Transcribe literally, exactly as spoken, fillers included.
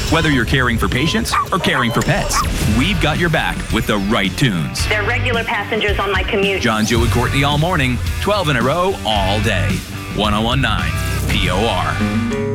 Whether you're caring for patients or caring for pets, we've got your back with the right tunes. They're regular passengers on my commute. John, Joe, and Courtney all morning, twelve in a row, all day. one oh one point nine P O R.